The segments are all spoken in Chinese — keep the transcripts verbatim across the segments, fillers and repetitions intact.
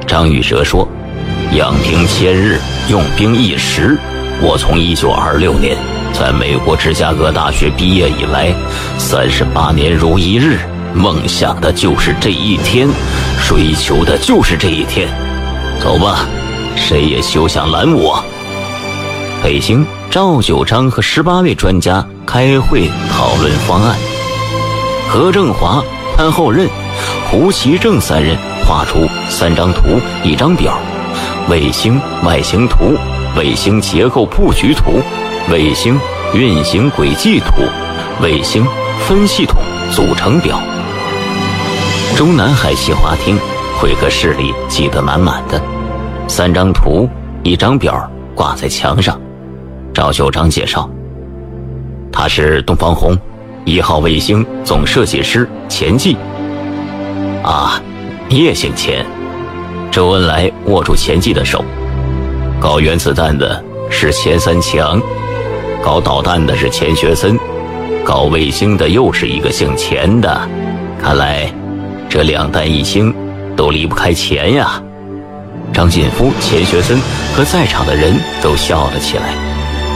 张玉哲说，养兵千日，用兵一时。我从一九二六年在美国芝加哥大学毕业以来，三十八年如一日，梦想的就是这一天，追求的就是这一天。走吧，谁也休想拦我。北京，赵九章和十八位专家开会讨论方案。何正华、潘厚任、胡其正三人画出三张图，一张表：卫星外形图、卫星结构布局图、卫星运行轨迹图、卫星分系统组成表。中南海企划厅会客室里挤得满满的，三张图一张表挂在墙上。赵九章介绍，他是东方红一号卫星总设计师钱季。啊，你也姓钱。周恩来握住钱季的手。搞原子弹的是钱三强，搞导弹的是钱学森，搞卫星的又是一个姓钱的。看来这两弹一星都离不开钱呀。张锦夫、钱学森和在场的人都笑了起来。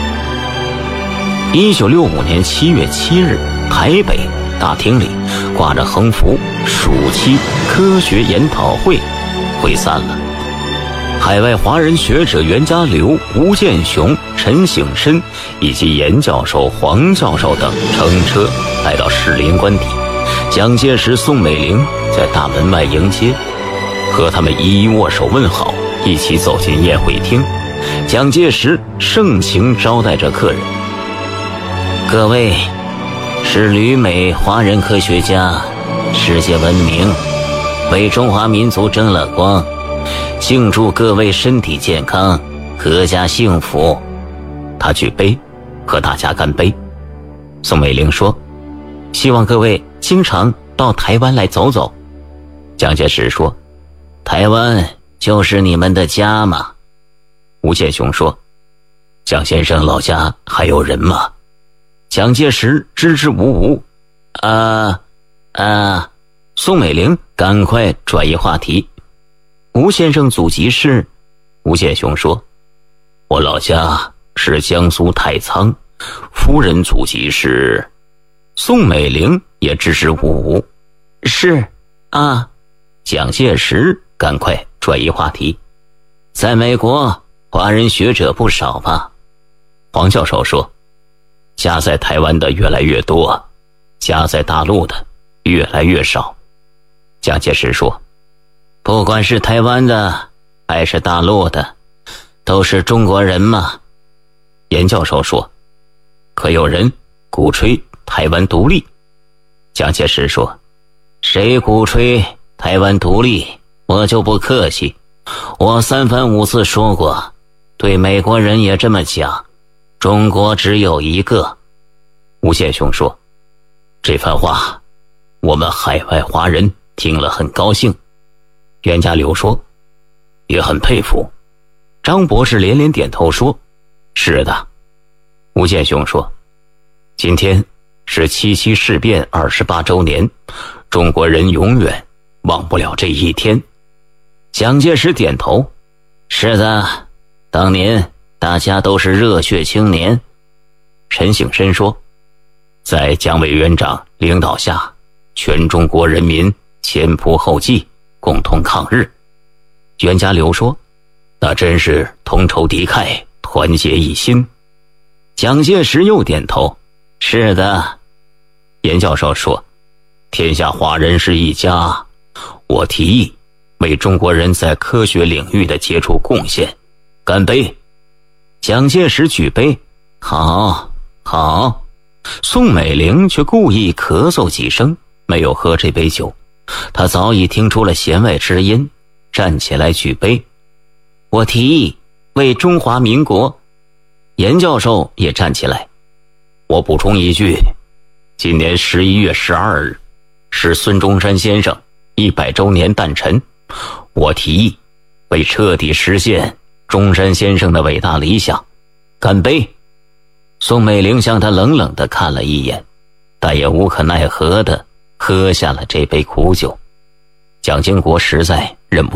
一九六五年七月七日，台北大厅里挂着横幅，暑期科学研讨会会散了。海外华人学者袁家騮、吴健雄、陈省身以及严教授、黄教授等乘车来到士林官邸，蒋介石、宋美龄在大门外迎接，和他们一一握手问好，一起走进宴会厅。蒋介石盛情招待着客人。各位是旅美华人科学家，世界闻名，为中华民族争了光，敬祝各位身体健康，阖家幸福。他举杯和大家干杯。宋美龄说，希望各位经常到台湾来走走。蒋介石说，台湾就是你们的家嘛。吴健雄说，蒋先生老家还有人吗？蒋介石支支吾吾。啊啊！宋美龄赶快转移话题。吴先生祖籍是？吴健雄说，我老家是江苏太仓，夫人祖籍是。宋美龄也支支吾吾。是啊。蒋介石赶快转移话题。在美国华人学者不少吧？黄教授说，家在台湾的越来越多，家在大陆的越来越少。蒋介石说，不管是台湾的还是大陆的，都是中国人嘛。严教授说，可有人鼓吹台湾独立。蒋介石说，谁鼓吹台湾独立，我就不客气。我三番五次说过，对美国人也这么讲，中国只有一个。吴健雄说，这番话我们海外华人听了很高兴。袁家騮说，也很佩服。张博士连连点头说，是的。吴健雄说，今天是七七事变二十八周年，中国人永远忘不了这一天。蒋介石点头，是的，当年大家都是热血青年。陈省身说，在蒋委员长领导下，全中国人民前仆后继，共同抗日。袁家騮说，那真是同仇敌忾，团结一心。蒋介石又点头，是的。严教授说，天下华人是一家，我提议为中国人在科学领域的杰出贡献干杯。蒋介石举杯，好好。宋美龄却故意咳嗽几声，没有喝这杯酒。她早已听出了弦外之音，站起来举杯。我提议为中华民国。严教授也站起来。我补充一句，今年十一月十二日是孙中山先生一百周年诞辰，我提议为彻底实现中山先生的伟大理想干杯。宋美龄向他冷冷地看了一眼，但也无可奈何地喝下了这杯苦酒。蒋经国实在忍不